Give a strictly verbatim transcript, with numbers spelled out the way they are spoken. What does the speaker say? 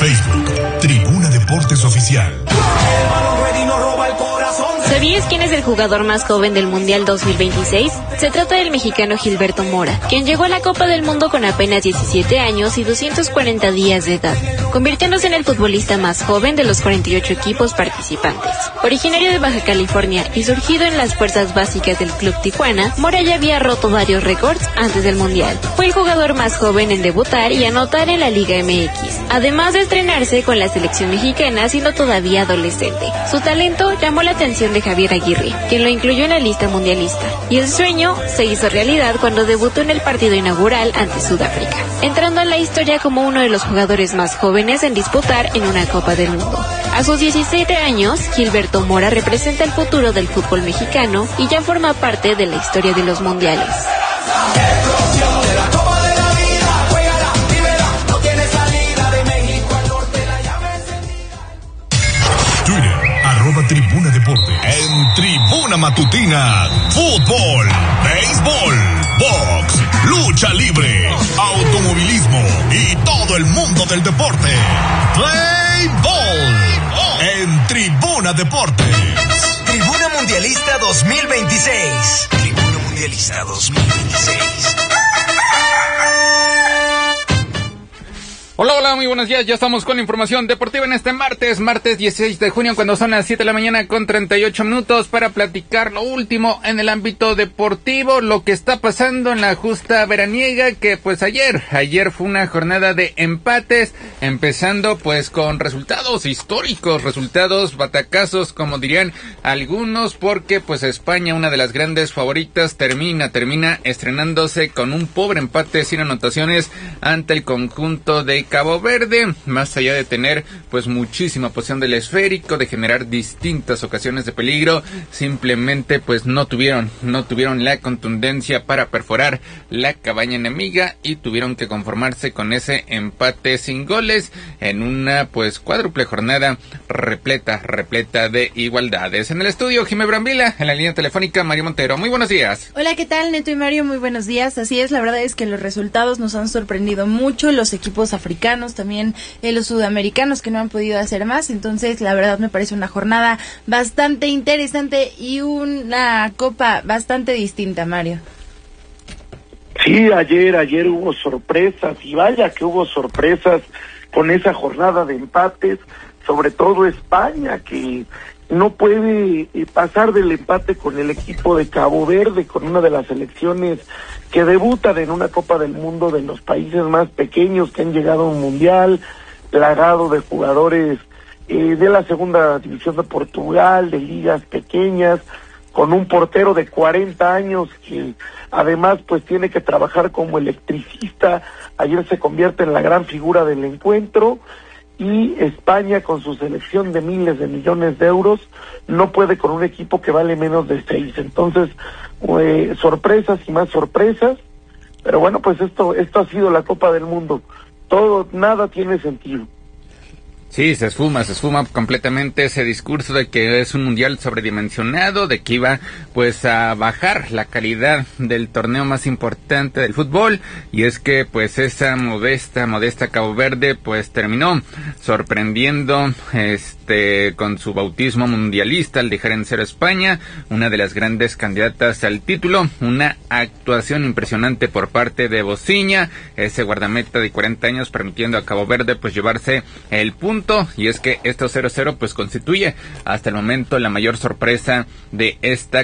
Facebook, Tribuna Deportes Oficial. ¿Sabías quién es el jugador más joven del Mundial dos mil veintiséis? Se trata del mexicano Gilberto Mora, quien llegó a la Copa del Mundo con apenas diecisiete años y doscientos cuarenta días de edad, convirtiéndose en el futbolista más joven de los cuarenta y ocho equipos participantes. Originario de Baja California y surgido en las fuerzas básicas del Club Tijuana, Mora ya había roto varios récords antes del Mundial. Fue el jugador más joven en debutar y anotar en la Liga M X, además de estrenarse con la selección mexicana siendo todavía adolescente. Su talento llamó la atención de Javier Aguirre, quien lo incluyó en la lista mundialista, y el sueño se hizo realidad cuando debutó en el partido inaugural ante Sudáfrica, entrando en la historia como uno de los jugadores más jóvenes en disputar en una Copa del Mundo. A sus diecisiete años, Gilberto Mora representa el futuro del fútbol mexicano y ya forma parte de la historia de los mundiales. Tribuna Deportes. En Tribuna Matutina, fútbol, béisbol, box, lucha libre, automovilismo y todo el mundo del deporte. Play Ball. En Tribuna Deportes. Tribuna Mundialista dos mil veintiséis. Tribuna Mundialista dos mil veintiséis. Hola, hola, muy buenos días, ya estamos con la información deportiva en este martes, martes dieciséis de junio, cuando son las siete de la mañana con treinta y ocho minutos para platicar lo último en el ámbito deportivo, lo que está pasando en la justa veraniega, que pues ayer, ayer fue una jornada de empates, empezando pues con resultados históricos, resultados batacazos, como dirían algunos, porque pues España, una de las grandes favoritas, termina, termina estrenándose con un pobre empate sin anotaciones ante el conjunto de Cabo Verde, más allá de tener pues muchísima posesión del esférico, de generar distintas ocasiones de peligro, simplemente pues no tuvieron, no tuvieron la contundencia para perforar la cabaña enemiga y tuvieron que conformarse con ese empate sin goles en una pues cuádruple jornada repleta, repleta de igualdades. En el estudio, Jimé Brambila, en la línea telefónica, Mario Montero. Muy buenos días. Hola, ¿qué tal, Neto y Mario? Muy buenos días. Así es, la verdad es que los resultados nos han sorprendido mucho, los equipos africanos, también eh, los sudamericanos que no han podido hacer más, entonces la verdad me parece una jornada bastante interesante y una copa bastante distinta, Mario. Sí, ayer, ayer hubo sorpresas, y vaya que hubo sorpresas con esa jornada de empates, sobre todo España, que no puede eh, pasar del empate con el equipo de Cabo Verde, con una de las selecciones que debutan en una Copa del Mundo de los países más pequeños que han llegado a un mundial, plagado de jugadores eh, de la segunda división de Portugal, de ligas pequeñas, con un portero de cuarenta años que además pues tiene que trabajar como electricista. Ayer se convierte en la gran figura del encuentro, y España, con su selección de miles de millones de euros, no puede con un equipo que vale menos de seis. Entonces, eh, sorpresas y más sorpresas, pero bueno, pues esto esto ha sido la Copa del Mundo. Todo, nada tiene sentido. Sí, se esfuma, se esfuma completamente ese discurso de que es un mundial sobredimensionado, de que iba pues a bajar la calidad del torneo más importante del fútbol, y es que pues esa modesta, modesta Cabo Verde pues terminó sorprendiendo este con su bautismo mundialista al dejar en cero a España, una de las grandes candidatas al título, una actuación impresionante por parte de Bociña, ese guardameta de cuarenta años, permitiendo a Cabo Verde pues llevarse el punto. Y es que este cero cero pues constituye hasta el momento la mayor sorpresa de esta